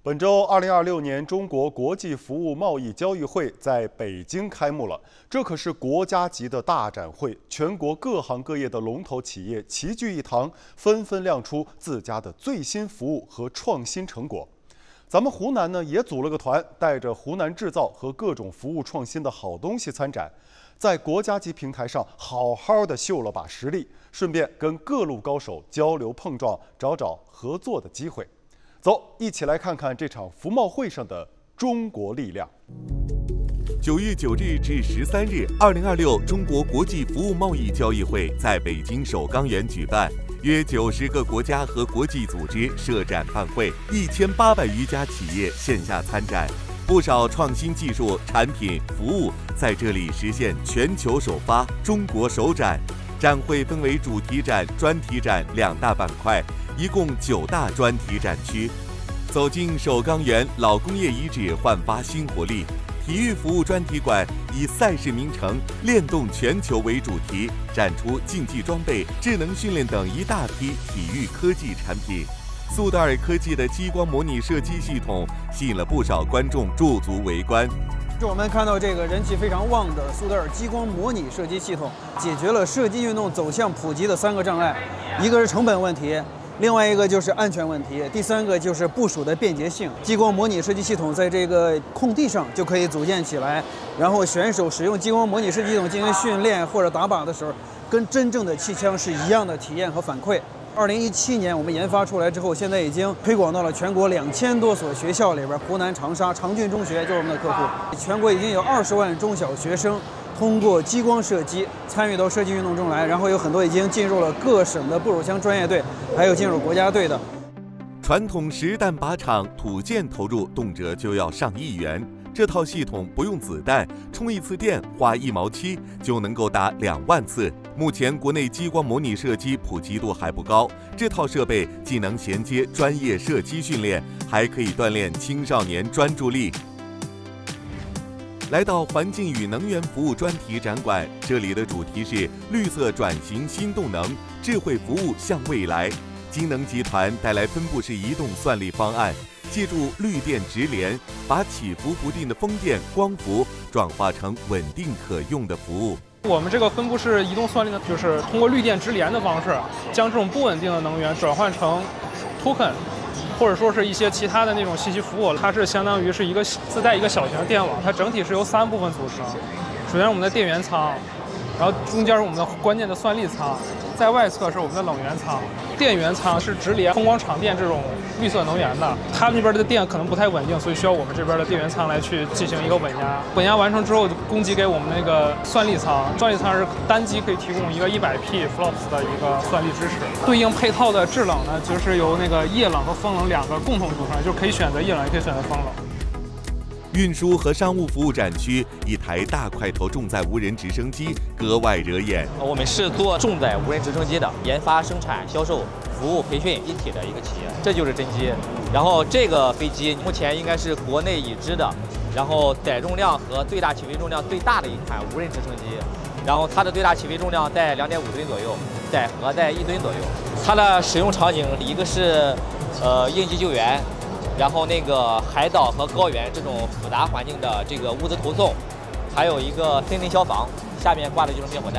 本周2026年中国国际服务贸易交易会在北京开幕了，这可是国家级的大展会，全国各行各业的龙头企业齐聚一堂，纷纷亮出自家的最新服务和创新成果。咱们湖南呢也组了个团，带着湖南制造和各种服务创新的好东西参展，在国家级平台上好好的秀了把实力，顺便跟各路高手交流碰撞，找找合作的机会。走，一起来看看这场服贸会上的中国力量。 9月9日至13日，2026中国国际服务贸易交易会在北京首钢园举办，约90个国家和国际组织设展办会，1800余家企业线下参展，不少创新技术、产品、服务在这里实现全球首发、中国首展。展会分为主题展、专题展2大板块，一共9大专题展区。走进首钢园老工业遗址，焕发新活力。体育服务专题馆以赛事名城练动全球为主题，展出竞技装备、智能训练等一大批体育科技产品。苏德尔科技的激光模拟射击系统吸引了不少观众驻足围观。 我们看到这个人气非常旺的苏德尔激光模拟射击系统，解决了射击运动走向普及的3个障碍，一个是成本问题，另外一个就是安全问题，第3个就是部署的便捷性。激光模拟射击系统在这个空地上就可以组建起来，然后选手使用激光模拟射击系统进行训练或者打靶的时候，跟真正的气枪是一样的体验和反馈。2017年我们研发出来之后，现在已经推广到了全国2000多所学校里边。湖南长沙长郡中学就是我们的客户，全国已经有20万中小学生通过激光射击参与到射击运动中来，然后有很多已经进入了各省的步手枪专业队，还有进入国家队的。 传统实弹靶场土建投入动辄就要上亿元，这套系统不用子弹，充一次电花1毛7就能够打2万次。目前国内激光模拟射击普及度还不高，这套设备既能衔接专业射击训练，还可以锻炼青少年专注力。来到环境与能源服务专题展馆，这里的主题是绿色转型新动能，智慧服务向未来。金能集团带来分布式移动算力方案，借助绿电直连，把起伏不定的风电、光伏转化成稳定可用的服务。 我们这个分布式移动算力呢，就是通过绿电直连的方式，将这种不稳定的能源转换成 token， 或者说是一些其他的那种信息服务。它是相当于是自带一个小型的电网，它整体是由3部分组成。首先是我们的电源仓，然后中间是我们的关键的算力仓，在外侧是我们的冷源仓。电源仓是直连风光场电这种绿色能源的，他们那边的电可能不太稳定，所以需要我们这边的电源仓来去进行一个稳压。稳压完成之后，供给给我们那个算力仓。算力仓是单机可以提供一个100P flops 的一个算力支持。对应配套的制冷呢，就是由那个液冷和风冷2个共同组成，就是可以选择液冷，也可以选择风冷。 运输和商务服务展区，一台大块头重载无人直升机格外惹眼。 我们是做重载无人直升机的，研发、生产、销售、服务、培训一体的一个企业，这就是真机。然后这个飞机目前应该是国内已知的，然后载重量和最大起飞重量最大的一款无人直升机。然后它的最大起飞重量在2.5吨左右，载荷在1吨左右。它的使用场景一个是应急救援。然后那个海岛和高原这种复杂环境的这个物资投送，还有一个森林消防，下面挂的就是灭火弹。